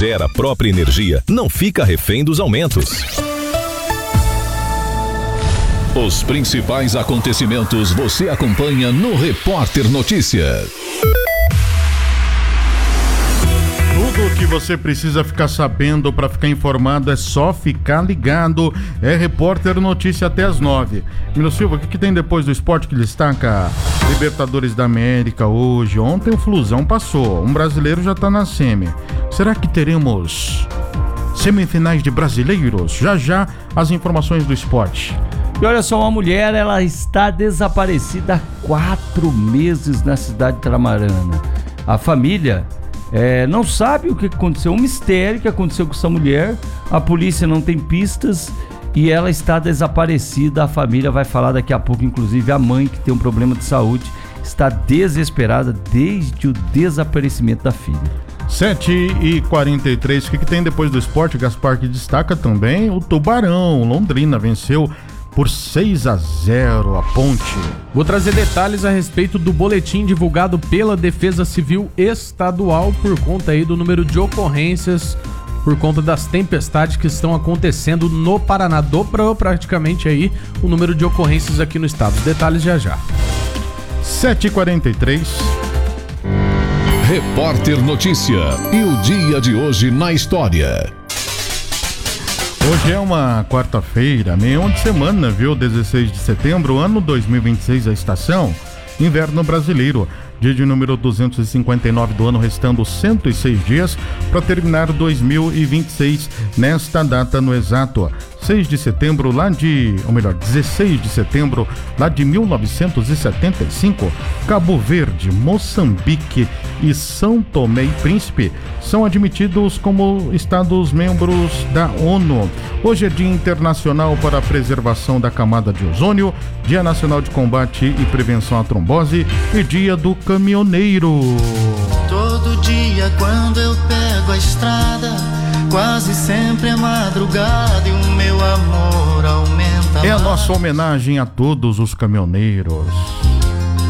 gera a própria energia não fica refém dos aumentos. Os principais acontecimentos você acompanha no Repórter Notícia. Tudo o que você precisa ficar sabendo para ficar informado é só ficar ligado. É Repórter Notícia até as 9. Milo Silva, o que tem depois do esporte que destaca? Libertadores da América hoje. Ontem o Flusão passou. Um brasileiro já tá na semi. Será que teremos semifinais de brasileiros? Já as informações do esporte. E olha só, uma mulher, ela está desaparecida há 4 meses na cidade de Tramarana. A família não sabe o que aconteceu, um mistério que aconteceu com essa mulher. A polícia não tem pistas e ela está desaparecida. A família vai falar daqui a pouco, inclusive a mãe, que tem um problema de saúde, está desesperada desde o desaparecimento da filha. 7h43, o que tem depois do esporte, Gaspar, que destaca também o Tubarão. Londrina venceu por 6-0 a Ponte. Vou trazer detalhes a respeito do boletim divulgado pela Defesa Civil Estadual por conta aí do número de ocorrências por conta das tempestades que estão acontecendo no Paraná. Dobrou praticamente aí o número de ocorrências aqui no estado. Detalhes já. 7h43. Repórter Notícia. E o dia de hoje na história. Hoje é uma quarta-feira, meio de semana, viu? 16 de setembro, ano 2026, a estação Inverno Brasileiro. Dia de número 259 do ano, restando 106 dias para terminar 2026. Nesta data, no exato 16 de setembro lá de 1975, Cabo Verde, Moçambique e São Tomé e Príncipe são admitidos como Estados-membros da ONU. Hoje é Dia Internacional para a Preservação da Camada de Ozônio, Dia Nacional de Combate e Prevenção à Trombose e Dia do Caminhoneiro. Todo dia quando eu pego a estrada, quase sempre é madrugada e o meu amor aumenta. É a nossa homenagem a todos os caminhoneiros.